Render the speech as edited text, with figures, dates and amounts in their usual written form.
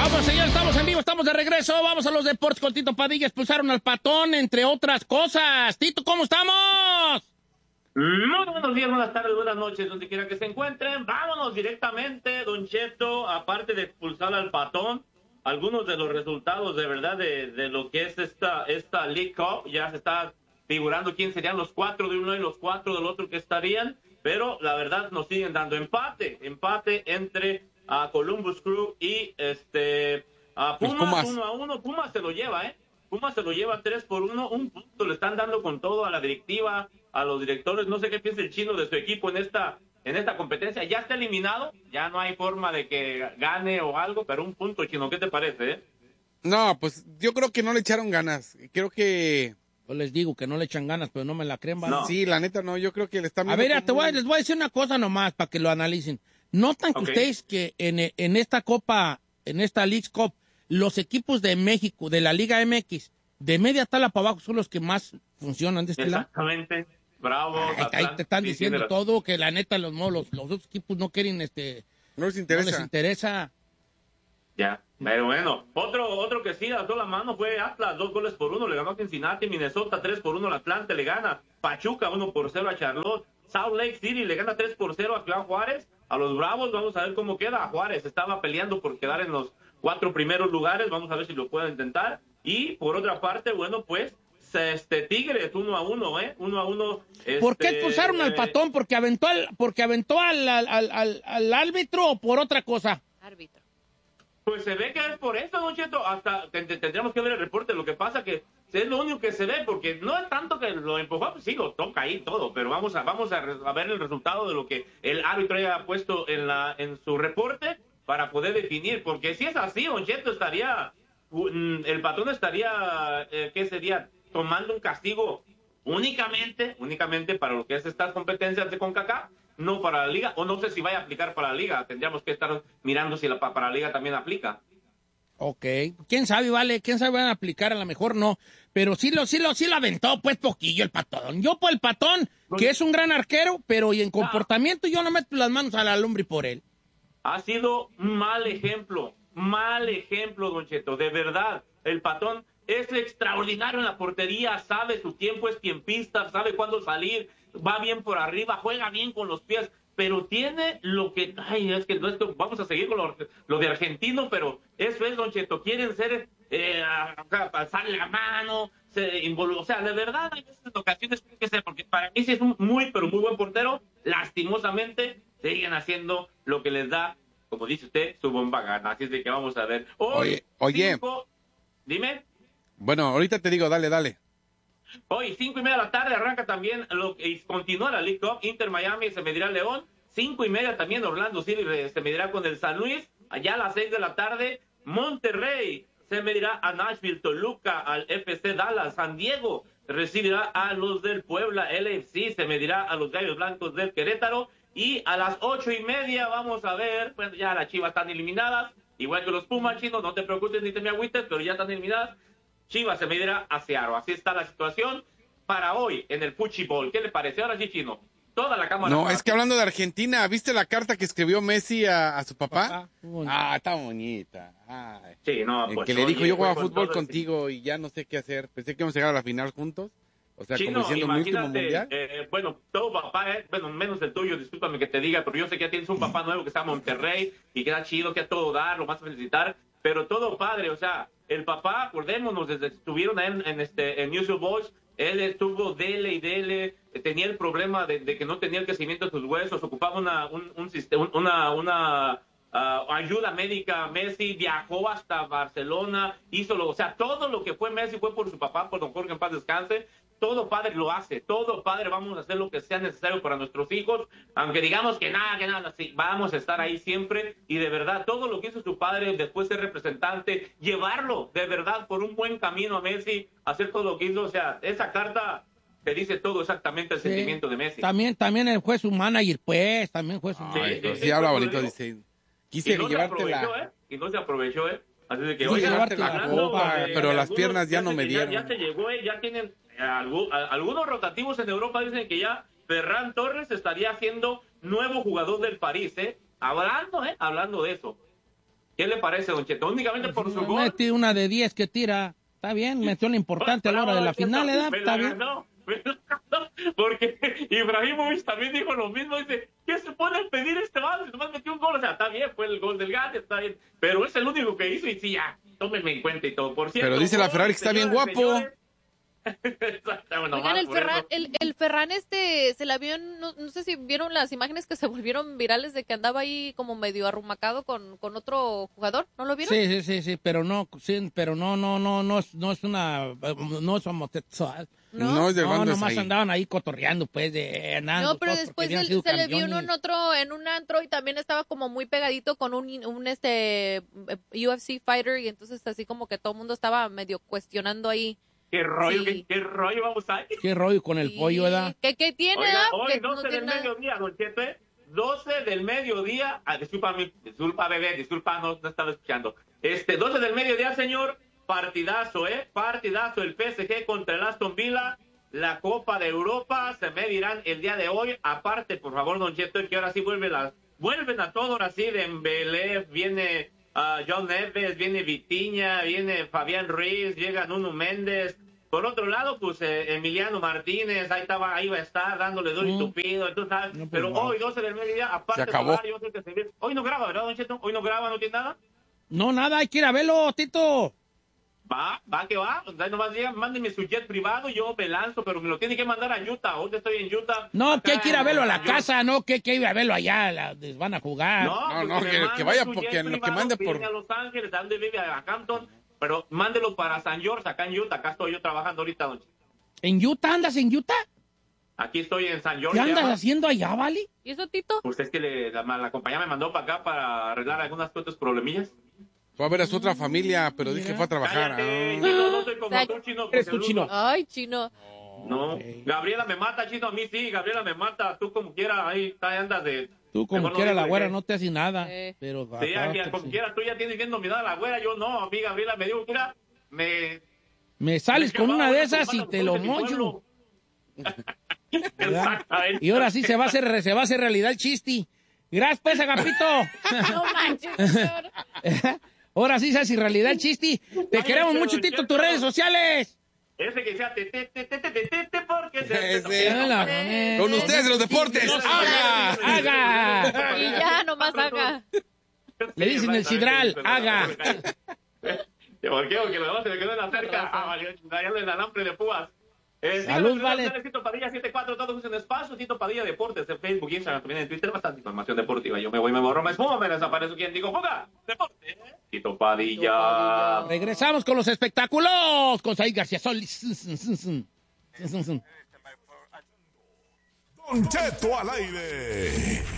Vamos, señor, estamos en vivo, estamos de regreso. Vamos a los deportes con Tito Padilla. Expulsaron al Patón, entre otras cosas. Tito, ¿cómo estamos? Muy buenos días, buenas tardes, buenas noches, donde quiera que se encuentren. Vámonos directamente, Don Cheto, aparte de expulsar al Patón, algunos de los resultados de verdad de lo que es esta League Cup. Ya se está figurando quién serían los 4 de uno y los 4 del otro que estarían, pero la verdad nos siguen dando empate entre Columbus Crew y Pumas 1-1. Pumas se lo lleva, Pumas se lo lleva 3-1, un punto le están dando con todo a la directiva, a los directores. No sé qué piensa el Chino de su equipo en esta competencia. Ya está eliminado, ya no hay forma de que gane o algo, pero un punto, Chino, ¿qué te parece, No, pues yo creo que no le echaron ganas. Creo que... Yo les digo que no le echan ganas, pero no me la creen, ¿vale? No. Sí, la neta no, yo creo que le están... A ver, les voy a decir una cosa nomás para que lo analicen. ¿Notan que ustedes que en esta Copa, en esta League Cup, los equipos de México, de la Liga MX, de media tabla para abajo son los que más funcionan de este lado? Exactamente. Bravo. Ahí te están diciendo todo, que la neta los otros equipos no quieren, no les interesa. Ya, pero bueno, otro que sí alzó la mano fue Atlas, 2-1, le ganó a Cincinnati. Minnesota 3-1 al Atlante, le gana Pachuca 1-0 a Charlotte. Salt Lake City le gana 3-0 a Clan Juárez. A los Bravos, vamos a ver cómo queda. Juárez estaba peleando por quedar en los 4 primeros lugares, vamos a ver si lo pueden intentar. Y por otra parte, bueno, pues Tigres 1-1, 1-1. ¿Por qué expulsaron al Patón? ¿Porque aventó al árbitro o por otra cosa? Árbitro. Pues se ve que es por eso, Don Cheto. Hasta tendríamos que ver el reporte. Lo que pasa que es lo único que se ve, porque no es tanto que lo empujó, pues sí, lo toca ahí todo, pero vamos a ver el resultado de lo que el árbitro haya puesto en su reporte para poder definir, porque si es así, Don Cheto, el Patón estaría, ¿qué sería? Tomando un castigo únicamente para lo que es estas competencias de CONCACAF, no para la liga, o no sé si vaya a aplicar para la liga. Tendríamos que estar mirando si para la liga también aplica. Ok, quién sabe, vale, quién sabe van a aplicar, a lo mejor no, pero sí lo aventó pues poquillo el Patón. Yo por el Patón, que es un gran arquero, pero y en comportamiento yo no meto las manos a la lumbre por él. Ha sido un mal ejemplo, Don Cheto, de verdad. El Patón es extraordinario en la portería, sabe su tiempo, es tiempista, sabe cuándo salir, va bien por arriba, juega bien con los pies, pero tiene lo que... Ay, es que vamos a seguir con lo de argentino, pero eso es, Don Cheto, quieren ser... pasarle la mano, o sea, de verdad, hay veces en ocasiones que ser, porque para mí sí es un muy, pero muy buen portero. Lastimosamente, siguen haciendo lo que les da, como dice usted, su bomba gana. Así es de que vamos a ver. Oye. Dime. Bueno, ahorita te digo, dale. Hoy, 5:30 de la tarde, arranca también y continúa la League Cup. Inter Miami se medirá al León. 5:30 también Orlando City se medirá con el San Luis. Allá a las 6 de la tarde, Monterrey se medirá a Nashville. Toluca al FC Dallas. San Diego recibirá a los del Puebla. LFC se medirá a los Gallos Blancos del Querétaro. Y a las 8:30 vamos a ver, bueno, ya las Chivas están eliminadas, igual que los Pumas, Chino, no te preocupes ni te me agüites, pero ya están eliminadas. Chivas se medirá a Seattle. Así está la situación para hoy en el fútbol. ¿Qué le parece? Ahora sí, Chino. Toda la cámara. No, es que hablando de Argentina, ¿viste la carta que escribió Messi a su papá? Está bonita. Ay. Sí, no, pues. Que le dijo, yo juego fútbol contigo y ya no sé qué hacer. Pensé que íbamos a llegar a la final juntos. O sea, Chino, como diciendo mi último mundial. Bueno, todo papá, bueno, menos el tuyo, discúlpame que te diga, pero yo sé que ya tienes un papá nuevo que está en Monterrey y que da chido, que a todo dar, lo vas a felicitar, pero todo padre, o sea, el papá, acordémonos, desde que estuvieron en News of Boys, él estuvo dele, tenía el problema de que no tenía el crecimiento de sus huesos, ocupaba una ayuda médica. Messi viajó hasta Barcelona, o sea, todo lo que fue Messi fue por su papá, por don Jorge, en paz descanse. Todo padre lo hace, todo padre vamos a hacer lo que sea necesario para nuestros hijos, aunque digamos que nada, sí, vamos a estar ahí siempre. Y de verdad, todo lo que hizo su padre, después ser representante, llevarlo de verdad por un buen camino a Messi, hacer todo lo que hizo, o sea, esa carta te dice todo exactamente el sentimiento de Messi. También él fue su manager, pues, también fue su manager. Sí, habla bonito, dice, quise llevártela. Y no se aprovechó, Así de que, oye, la copa, pero las piernas ya no me dieron. Ya se llegó, ya tienen algunos rotativos en Europa, dicen que ya Ferran Torres estaría siendo nuevo jugador del París, hablando de eso. ¿Qué le parece, Don Cheto? Únicamente por su gol. Metí una de 10 que tira. Está bien, metió lo importante a la hora de la final, ¿verdad? Está bien. Porque Ibrahimovic también dijo lo mismo, dice, ¿qué se pone a pedir este vato? Nomás metió un gol, o sea, está bien, fue el gol del Gante, está bien, pero es el único que hizo y sí, ya, tómenme en cuenta y todo, por cierto. Pero dice la Ferrari que está bien guapo. Oigan, el Ferran se la vio, no sé si vieron las imágenes que se volvieron virales de que andaba ahí como medio arrumacado con otro jugador, ¿no lo vieron? Sí, pero no es homosexual. No es de banda. Nomás ahí. Andaban ahí cotorreando, pues, No, pero después se le vio en un antro y también estaba como muy pegadito con un UFC fighter y entonces así como que todo el mundo estaba medio cuestionando ahí. ¿Qué rollo, sí. qué rollo vamos a ir? ¿Qué rollo con el pollo, verdad? ¿Qué tiene? Oiga, hoy que 12 del mediodía, Don Cheto, 12 del mediodía, disculpa bebé, disculpa, no estaba escuchando. 12 del mediodía, señor, partidazo, partidazo, el PSG contra el Aston Villa, la Copa de Europa, se medirán el día de hoy, aparte, por favor, Don Cheto, que ahora sí vuelven a todo, ahora sí, Dembélé, viene John Neves, viene Vitinha, viene Fabián Ruiz, llega Nuno Méndez. Por otro lado, pues Emiliano Martínez, ahí va a estar dándole duro y tupido, entonces, no, pero hoy 12 del mediodía, aparte de hoy no graba, ¿verdad, Don Cheto? Hoy no graba, ¿no tiene nada? No, nada, hay que ir a verlo, Tito. Va, nomás digan, mándenme su jet privado, yo me lanzo, pero me lo tiene que mandar a Utah, ahorita estoy en Utah. No, que hay que ir a verlo a la casa, no, que hay que ir a verlo allá, van a jugar. No, que vaya porque lo que mande por... a Los Ángeles, ¿a dónde vive? A Hampton, pero mándelo para San George, acá en Utah, acá estoy yo trabajando ahorita, Don Cheto. ¿En Utah? ¿Andas en Utah? Aquí estoy en San George. ¿Qué andas haciendo allá, vale? ¿Y eso, Tito? Pues es que la compañía me mandó para acá para arreglar algunas cuantas problemillas. Fue a ver a su otra familia, pero dije que fue a trabajar. Cállate, no soy como tú, Chino. Eres un chino. Ay, Chino. No, Gabriela me mata, Chino, a mí sí, Gabriela me mata, tú como quieras, ahí andas de... Tú como quieras, la güera no te hace nada, pero... Sí, como quieras, tú ya tienes bien dominada la güera, yo no, a mí Gabriela me dijo, mira, me sales con una de esas y te lo mocho. Y ahora sí se va a hacer realidad el chiste. Gracias, pues, Agapito. No manches, señor. Ahora sí se hace realidad el chiste. Te queremos mucho, Tito, tus redes sociales. Ese que sea porque con ustedes de los deportes. Haga. Y ya, nomás haga. Le dicen el sidral, haga. ¿Por qué? Porque luego se me quedó en la cerca. Allá en el alambre de púas. Salud, vale. Tito Padilla 74, todos usan espacio. Tito Padilla Deportes en Facebook, Instagram, también en Twitter. Bastante información deportiva. Yo me voy, me borro, me esfumo, me desaparezco. ¿Quién digo? ¡Fuga! ¡Deporte! Tito Padilla. Regresamos con los espectáculos con Said García Solís. Don Cheto al aire.